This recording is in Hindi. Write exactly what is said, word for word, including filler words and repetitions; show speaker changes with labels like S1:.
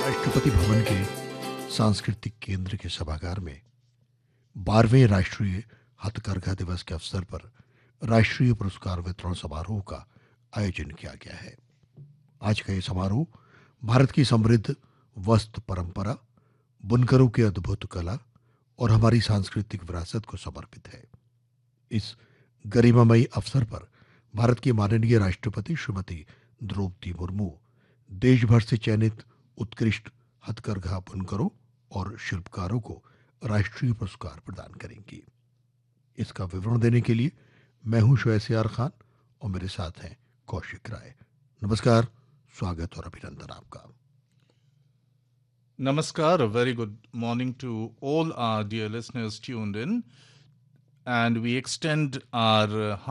S1: राष्ट्रपति भवन के सांस्कृतिक केंद्र के सभागार में बारहवें राष्ट्रीय हथकरघा दिवस के अवसर पर राष्ट्रीय पुरस्कार वितरण समारोह का आयोजन किया गया है। आज का ये समारोह भारत की समृद्ध वस्त्र परंपरा, बुनकरों की अद्भुत कला और हमारी सांस्कृतिक विरासत को समर्पित है। इस गरिमामयी अवसर पर भारत की माननीय राष्ट्रपति श्रीमती द्रौपदी मुर्मू देश भर से चयनित उत्कृष्ट हथकरघा बुनकरों और शिल्पकारों को राष्ट्रीय पुरस्कार प्रदान करेंगी। इसका विवरण देने के लिए मैं हूं शोएसियार खान और मेरे साथ हैं कौशिक राय। नमस्कार, स्वागत और अभिनंदन आपका।
S2: Namaskar, a very good morning to all our dear listeners tuned in, and we extend our uh,